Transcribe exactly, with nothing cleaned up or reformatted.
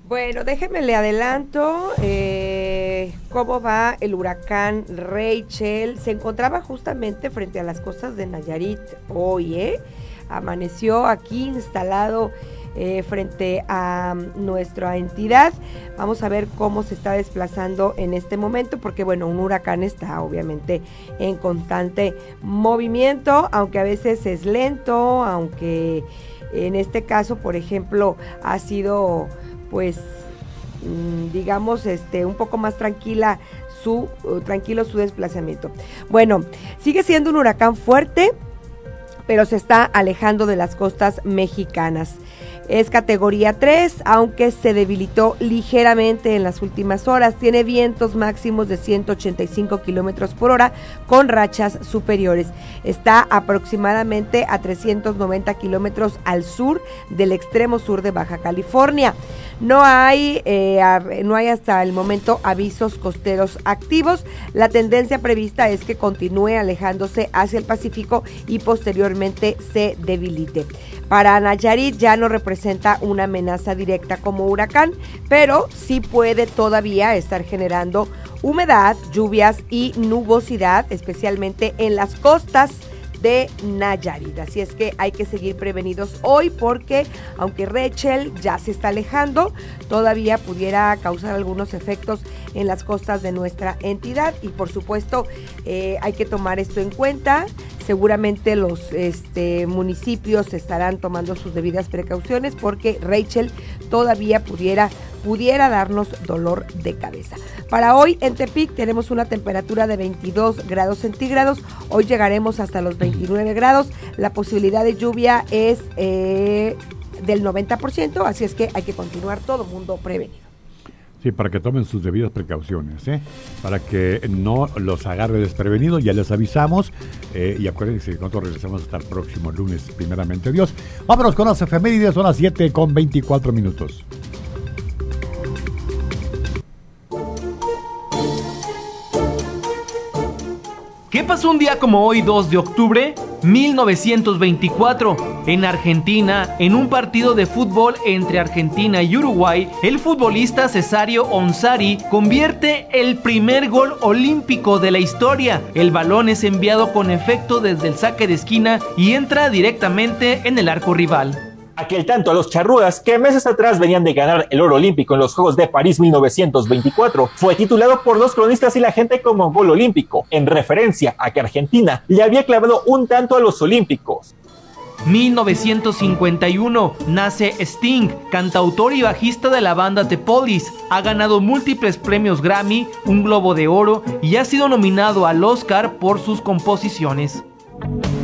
Bueno, déjeme le adelanto eh, cómo va el huracán Rachel. Se encontraba justamente frente a las costas de Nayarit hoy, ¿eh? Amaneció aquí instalado eh, frente a nuestra entidad. Vamos a ver cómo se está desplazando en este momento, porque bueno, un huracán está obviamente en constante movimiento, aunque a veces es lento, aunque en este caso, por ejemplo, ha sido pues digamos este un poco más tranquila su uh, tranquilo su desplazamiento. Bueno, sigue siendo un huracán fuerte, pero se está alejando de las costas mexicanas. Es categoría tres, aunque se debilitó ligeramente en las últimas horas. Tiene vientos máximos de ciento ochenta y cinco kilómetros por hora con rachas superiores. Está aproximadamente a trescientos noventa kilómetros al sur del extremo sur de Baja California. No hay, eh, no hay hasta el momento avisos costeros activos. La tendencia prevista es que continúe alejándose hacia el Pacífico y posteriormente se debilite. Para Nayarit ya no representa una amenaza directa como huracán, pero sí puede todavía estar generando humedad, lluvias y nubosidad, especialmente en las costas de Nayarit. Así es que hay que seguir prevenidos hoy, porque aunque Rachel ya se está alejando, todavía pudiera causar algunos efectos en las costas de nuestra entidad y por supuesto eh, hay que tomar esto en cuenta. Seguramente los este, municipios estarán tomando sus debidas precauciones porque Rachel todavía pudiera, pudiera darnos dolor de cabeza. Para hoy en Tepic tenemos una temperatura de veintidós grados centígrados. Hoy llegaremos hasta los veintinueve grados. La posibilidad de lluvia es eh, del noventa por ciento, así es que hay que continuar todo mundo prevenido. Sí, para que tomen sus debidas precauciones, ¿eh? Para que no los agarre desprevenidos, ya les avisamos. Eh, y acuérdense que nosotros regresamos hasta el próximo lunes, primeramente Dios. Vámonos con las efemérides, son las siete con veinticuatro minutos. ¿Qué pasó un día como hoy, dos de octubre? mil novecientos veinticuatro, en Argentina, en un partido de fútbol entre Argentina y Uruguay, el futbolista Cesario Onsari convierte el primer gol olímpico de la historia. El balón es enviado con efecto desde el saque de esquina y entra directamente en el arco rival. Aquel tanto a los charrúas, que meses atrás venían de ganar el oro olímpico en los Juegos de París mil novecientos veinticuatro, fue titulado por los cronistas y la gente como gol olímpico, en referencia a que Argentina le había clavado un tanto a los olímpicos. mil novecientos cincuenta y uno, nace Sting, cantautor y bajista de la banda The Police. Ha ganado múltiples premios Grammy, un Globo de Oro y ha sido nominado al Oscar por sus composiciones.